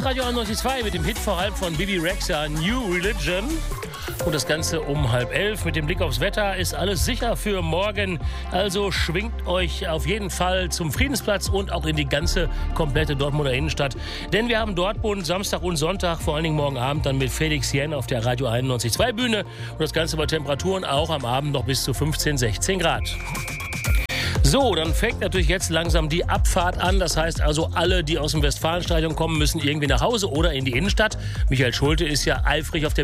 Radio 91.2 mit dem Hit vor allem von Bibi Rexha, New Religion. Und das Ganze um 10:30. Mit dem Blick aufs Wetter ist alles sicher für morgen. Also schwingt euch auf jeden Fall zum Friedensplatz und auch in die ganze komplette Dortmunder Innenstadt. Denn wir haben Dortmund Samstag und Sonntag, vor allen Dingen morgen Abend, dann mit Felix Jen auf der Radio 91.2 Bühne. Und das Ganze bei Temperaturen auch am Abend noch bis zu 15, 16 Grad. So, dann fängt natürlich jetzt langsam die Abfahrt an. Das heißt also, alle, die aus dem Westfalenstadion kommen, müssen irgendwie nach Hause oder in die Innenstadt. Michael Schulte ist ja eifrig auf der